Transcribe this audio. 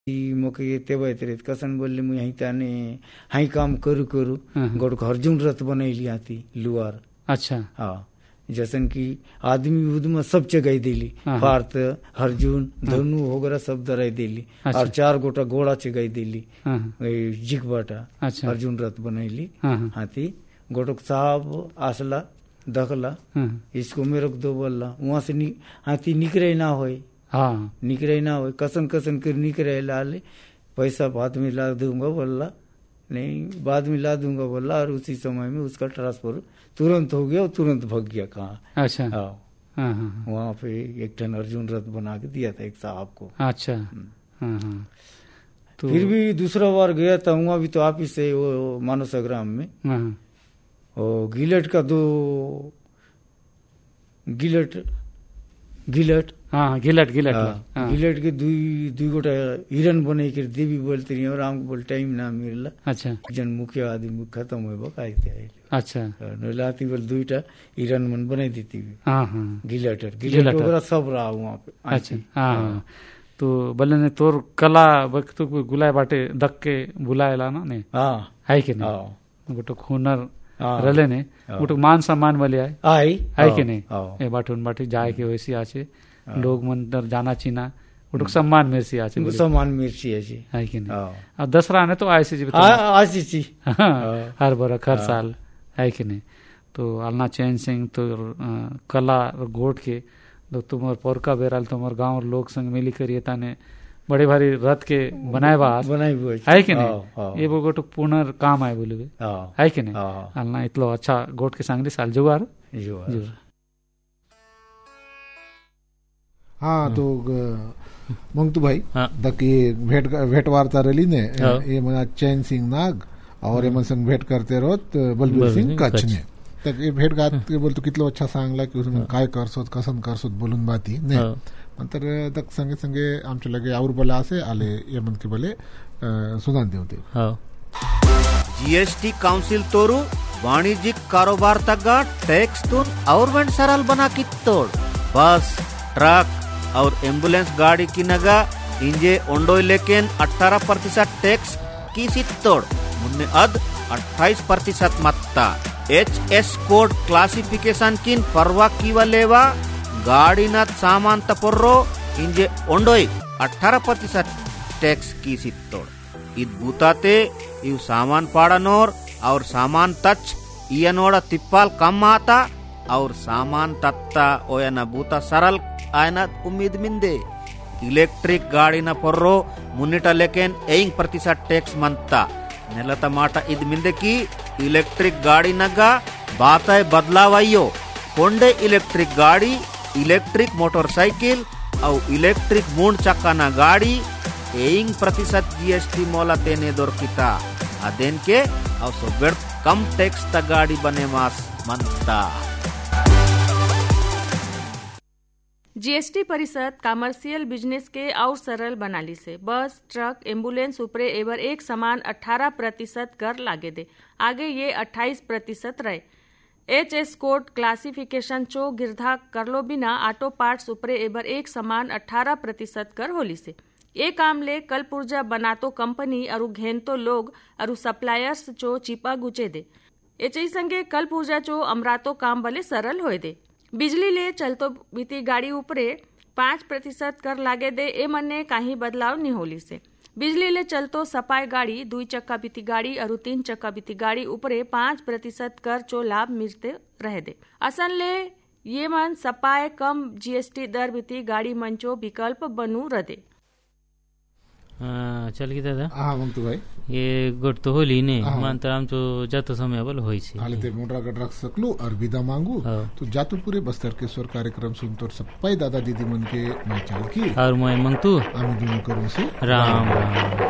मोके तेव्हा येते कसन बोलले मी हाई त्याने हाई काम करू करू गोड अर्जुन रथ बनैली आती लुआर। अच्छा हाँ जैसन की आदमी युद्ध में सब जगह दिली भारत अर्जुन धनु वगैरह सब दराई दिली। अच्छा। और 4 गोटा घोड़ा चगाई दिली जिक बाटा। अच्छा। अर्जुन रथ बनैली हाथी गोटक साहब आसला दखला इसको मेरे को दो बोलला वहां से हाथी निकरे ना होए। हाँ निकरे ना हो कसन कसन कर निकरे लाले पैसा बाद में ला दूंगा बोला नहीं बाद में ला दूंगा बोला और उसी समय में उसका ट्रांसफर तुरंत हो गया और तुरंत भाग गया कहाँ। अच्छा वहाँ पे एक टन अर्जुन रथ बना के दिया था एक साहब को। अच्छा तो फिर भी दूसरा बार गया था वहाँ भी तो आप ही से वो मानव संग्राम में वो गिलट का 2 गिलट हाँ गिलट गिलट के दुई गोटा हिरन बने के देवी बोलते रही और हमको बोल टाइम ना मिलला। अच्छा जन मुख्य आदमी खत्म हुए बकायते। अच्छा लाती बोल 2टा हिरन मन बनाई देती गिलट वगैरह सब रहा वहाँ पे। अच्छा हाँ तो बल्ले ने तोर कला वक्त गुलाय बाटे दक के बुलाएला ना ने हाँ है कि नहीं गोटो हुनर रले ने गोटो मान सम्मान वाले है कि नहीं ए बाटे जाए के वैसी आचे लोग मन जाना चीना गोटो सम्मान मिर्ची आचे सम्मान मिर्ची है कि नहीं। अब दसरा ने तो आयसी जी हर बरख हर साल है कि नहीं। तो अलना चैन सिंह तो कला गोट के तो तुम्हार पोरका बेराल तुम्हार गाँव लोग संग मिली करिए ताने बड़े भारी रथ के बनाए है कि नहीं। ये वो गोटो पुनर काम है बोले है कि नहीं। अलना इतलो अच्छा गोट के सांगली साल जुगार हाँ तो मंगतू भाई दक ये भेंट वार्ता रली ने ये मना चैन सिंह नाग और ये मन संग भेंट करते रोत बलबीर सिंह कच्छ ने तक ये भेंट गात के बोल तो कितलो अच्छा सांगला कि उसमें काय करसोत कसन करसोत बोलून बाती ने नंतर दक संगे संगे आमचे लगे और बोला से आले ये मन के बोले सुनान देवते। जीएसटी काउंसिल तोरू वाणिज्यिक कारोबार तक टैक्स तुन और वन सरल बना कित्तोड़ बस ट्रक और एम्बुलेंस गाड़ी की नगा इंजे ओंडोय लेकिन 18% टैक्स की सित्तोड़ मुन्ने अद 28% मत्ता HS कोड क्लासिफिकेशन किन परवा कीवा लेवा गाड़ी न सामान तपोर्रो इंजे ओंडोय 18% टैक्स की सित्तोड़ इद बूताते इव सामान पाड़नोर और सामान तच इयनोड़ा तिप्पाल कम आता और सामान तत्ता ओयना बूता सरल आयना उम्मीद मिंदे इलेक्ट्रिक गाड़ी न पर्रो मुन्निटा लेकिन 1% टैक्स मनता नेलता माटा इद मिंदे की इलेक्ट्रिक गाड़ी नगा बाताय बदलावाइयो कोंडे इलेक्ट्रिक गाड़ी इलेक्ट्रिक मोटरसाइकिल और इलेक्ट्रिक मूंड चक्का न गाड़ी 1% GST मोला तेने दोरकिता अदेन के और सोबेर कम टैक्स ता गाड़ी बने मास मनता। जीएसटी परिषद कमर्शियल बिजनेस के और सरल बनाली से बस ट्रक एम्बुलेंस ऊपरे एवर एक समान 18% कर लागे दे आगे ये 28% रहे। HS कोड क्लासिफिकेशन चो गिरधा करलो बिना ऑटो पार्ट्स ऊपरे एवर एक समान 18% कर होली से ये काम ले कल पुर्जा बनातो कंपनी और घेनतो लोग और सप्लायर्स चो चिपा गुचे दे एचई संगे कल पुर्जा चो अमरातो काम बले सरल होए दे। बिजली ले चलतो बीती गाड़ी ऊपरे 5% कर लागे दे ए मन्ने काही बदलाव नहीं होली से बिजली ले चलतो सपाय गाड़ी 2 चक्का बीती गाड़ी और 3 चक्का बीती गाड़ी ऊपरे 5% कर चो लाभ मिलते रहे दे। असन ले ये मन सपाय कम GST दर बीती गाड़ी मंचो विकल्प बनू रदे। चल की दादा हाँ मंगतू भाई ये गोट तो होली ने मानतर आमचो जातो समय बल होई छे हाले ते मोटरा गट रख सकलू और विदा मांगू तो जातो पूरे बस्तर के स्वर कार्यक्रम सुनतो सप्पाई दादा दीदी मन के मैं चाल की और मैं मंगतू आमी दोनों करूं से राम राम।